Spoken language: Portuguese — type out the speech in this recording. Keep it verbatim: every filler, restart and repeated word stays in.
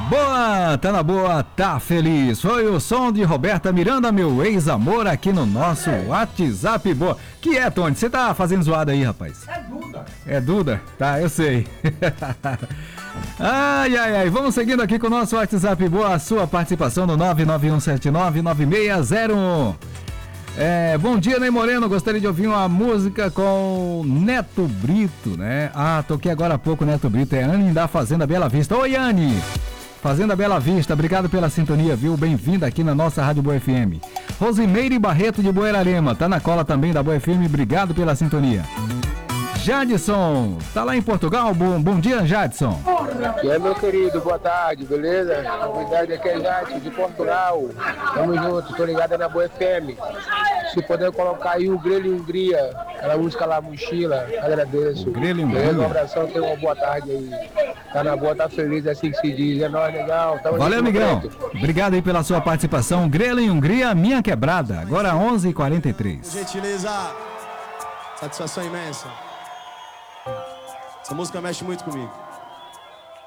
Boa, tá na boa, tá feliz. Foi o som de Roberta Miranda, meu ex-amor, aqui no nosso WhatsApp. Boa. Que é, Tony? Você tá fazendo zoada aí, rapaz? É Duda. É Duda? Tá, eu sei. Ai, ai, ai. Vamos seguindo aqui com o nosso WhatsApp. Boa, a sua participação no nove nove um sete nove nove seis zero um. É, bom dia, Ney Moreno. Gostaria de ouvir uma música com Neto Brito, né? Ah, toquei agora há pouco Neto Brito. É Anne da Fazenda Bela Vista. Oi, Anne! Fazenda Bela Vista, obrigado pela sintonia, viu? Bem-vinda aqui na nossa Rádio Boa F M. Rosimeire Barreto de Buerarema, tá na cola também da Boa F M, obrigado pela sintonia. Jadson, tá lá em Portugal? Bom, bom dia, Jadson. E aí, meu querido, boa tarde, beleza? A novidade aqui é Jadson, de Portugal. Tamo junto, tô ligado na Boa F M. Se puder colocar aí o Grelho e Hungria, aquela música lá, Mochila, agradeço. O Grelho e Hungria. Beleza, um abração, tenha uma boa tarde aí. Tá na boa, tá feliz, é assim que se diz. É nóis, legal. Tamo Valeu, junto, amigão. preto. Obrigado aí pela sua participação. Grelho em Hungria, minha quebrada. Agora onze e quarenta e três. Gentileza, satisfação imensa. Essa música mexe muito comigo.